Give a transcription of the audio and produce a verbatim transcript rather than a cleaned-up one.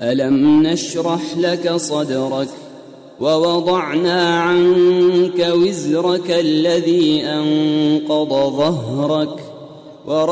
ألم نشرح لك صدرك ووضعنا عنك وزرك الذي أنقض ظهرك